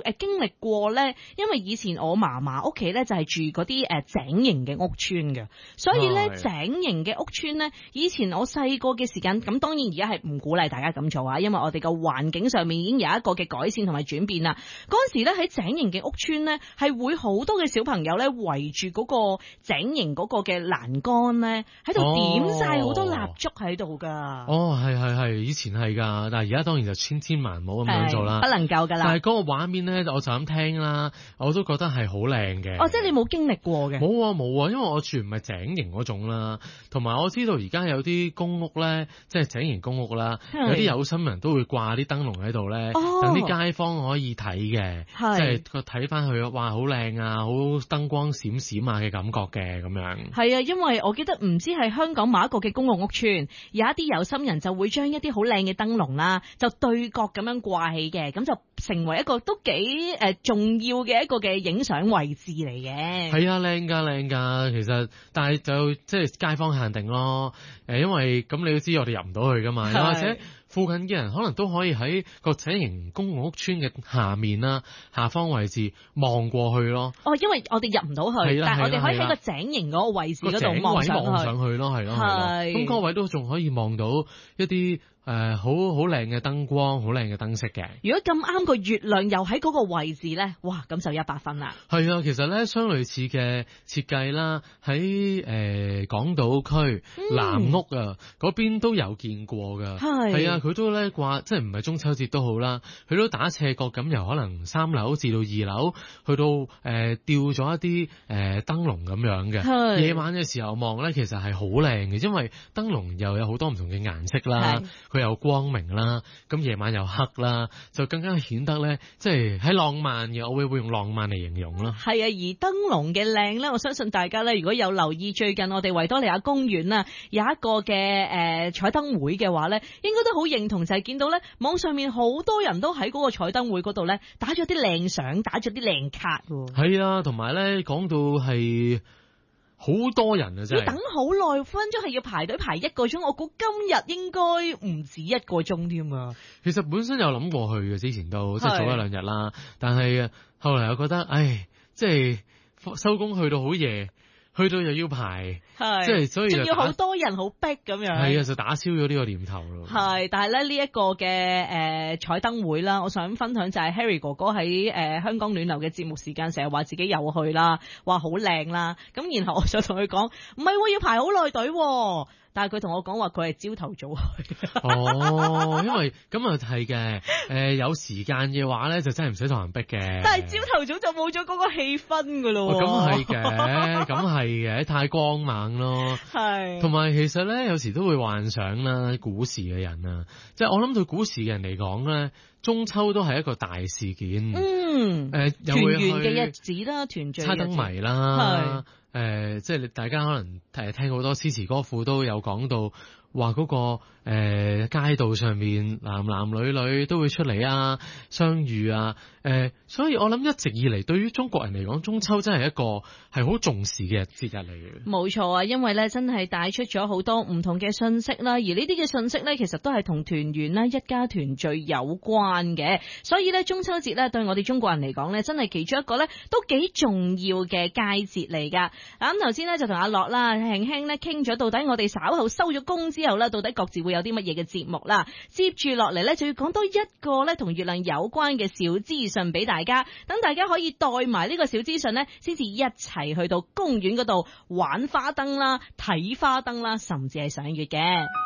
經歷過咧？因為以前我嫲嫲屋企咧就係住嗰啲井型嘅屋邨嘅，所以咧井型嘅屋邨咧，以前我細個嘅時間，咁當然而家係唔鼓勵大家咁做啊，因為我哋個環境上面已經有一個嘅改善同埋轉變啦。嗰陣時咧喺井型嘅屋邨咧，係會好多嘅小朋友咧圍住嗰個井型嗰個嘅欄杆咧，喺度點晒好多蠟燭喺度噶。 係，以前係噶，但係而家當然就千萬唔好咁樣做啦， 不能夠噶啦。 但係嗰個畫面咧，我就咁聽啦，我都覺得係好靚嘅。 即係你冇經歷過嘅？ 冇啊，因為我住唔係井型嗰種啦，同埋我知道而家有啲公屋咧，即係井型公屋啦，有啲有心人都會掛啲燈籠喺度咧，等啲街坊可以睇嘅，即係個睇翻去，哇，好靚啊，好燈光閃閃啊嘅感覺嘅咁樣。 係啊，因為我記得唔知係香港某一個嘅公共屋邨，有一啲有心人就會將一啲好靚嘅燈籠啦，就對角咁樣掛起嘅，咁就成為一個都幾重要嘅一個嘅影相位置嚟嘅。 係啊，靚㗎，其實，但係就即係街坊限定咯。因為咁你都知我哋入唔到去㗎嘛，又或者附近嘅人可能都可以喺個井型公共屋邨嘅下面啦，下方位置望過去咯。 因為我哋入唔到去，但係我哋可以喺個井型嗰個位置嗰度望上去咯，係咯。咁嗰個位都仲可以望到一啲好靚嘅燈光，好靚嘅燈飾嘅。 如果咁啱個月亮又喺嗰個位置咧，哇，咁就100分啦。 係啊，其實咧相類似嘅設計啦，喺港島區南屋啊嗰邊都有見過㗎。係啊，佢都咧掛，即係唔係中秋節都好啦，佢都打斜角咁，由可能3樓至到2樓，去到吊咗一啲燈籠咁樣嘅。夜晚嘅時候望咧，其實係好靚嘅，因為燈籠又有好多唔同嘅顏色啦。佢有光明啦，咁夜晚又黑啦，就更加顯得咧，即係喺浪漫嘅，我會用浪漫嚟形容咯。 係啊，而燈籠嘅靚咧，我相信大家咧，如果有留意最近我哋維多利亞公園啊有一個嘅彩燈會嘅話咧，應該都好認同，就係見到咧網上面好多人都喺嗰個彩燈會嗰度咧打咗啲靚相，打咗啲靚卡。 係啊，同埋咧講到係好多人啊，真係要等好耐，分鐘係要排隊排1個鐘，我估今日應該唔止1個鐘添啊。 其實本身有諗過去嘅，之前都即係早1-2日啦，但係後來又覺得，即係收工去到好夜，去到又要排，即係所以仲要好多人好逼咁樣。 係啊，就打消咗呢個念頭咯。 係，但係咧呢一個嘅彩燈會啦，我想分享就係 Harry 哥哥喺香港暖流嘅節目時間，成日話自己有去啦，話好靚啦。咁然後我就同佢講，唔係要排好耐隊。但係佢同我講話佢係朝頭早去。 因為咁啊係嘅，有時間嘅話咧就真係唔使同人逼嘅。 但係朝頭早就冇咗嗰個氣氛噶咯。 咁係嘅，太光猛咯。係。同埋其實咧，有時都會幻想啦，古時嘅人啊，即係我諗對古時嘅人嚟講咧，中秋都係一個大事件。又會去團圓嘅日子啦，團聚猜燈謎啦。即係大家可能聽好多詩詞歌賦都有講到，話嗰個街道上面男男女女都會出嚟啊，相遇啊。所以我諗一直以嚟對於中國人嚟講，中秋真係一個係好重視嘅節日嚟嘅。 冇錯啊，因為咧真係帶出咗好多唔同嘅信息啦，而呢啲嘅信息咧其實都係同團圓啦、一家團聚有關嘅。所以咧中秋節咧對我哋中國人嚟講咧，真係其中一個咧都幾重要嘅佳節嚟噶。咁頭先咧就同阿樂啦輕輕咧傾咗，到底我哋稍後收咗工之後咧，到底各自會有啲乜嘢嘅節目啦。接住落嚟咧就要講多一個咧同月亮有關嘅小資訊俾大家，等大家可以帶埋呢個小資訊咧，先至一齊去到公園嗰度玩花燈啦、睇花燈啦，甚至係賞月嘅。